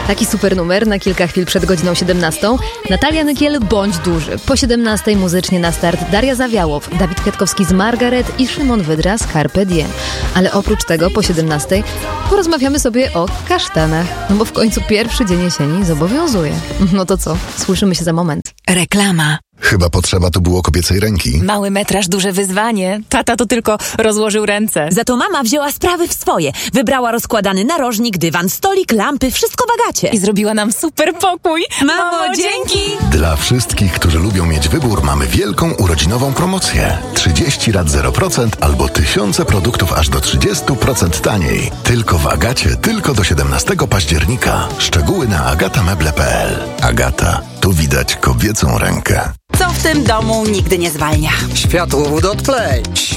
Taki super numer na kilka chwil przed godziną 17. Natalia Nykiel, Bądź duży. Po 17 muzycznie na start Daria Zawiałow, Dawid Kwiatkowski z Margaret i Szymon Wydra z Carpe Diem. Ale oprócz tego po 17 porozmawiamy sobie o kasztanach. No bo w końcu pierwszy dzień jesieni zobowiązuje. No to co? Słyszymy się za moment. Reklama. Chyba potrzeba tu było kobiecej ręki. Mały metraż, duże wyzwanie. Tata to tylko rozłożył ręce. Za to mama wzięła sprawy w swoje. Wybrała rozkładany narożnik, dywan, stolik, lampy, wszystko w Agacie. I zrobiła nam super pokój. Mamo, dzięki! Dla wszystkich, którzy lubią mieć wybór, mamy wielką urodzinową promocję. 30 lat 0% albo tysiące produktów aż do 30% taniej. Tylko w Agacie, tylko do 17 października. Szczegóły na agatameble.pl. Agata, tu widać kobiecą rękę. Co w tym domu nigdy nie zwalnia? Światłowód od Play.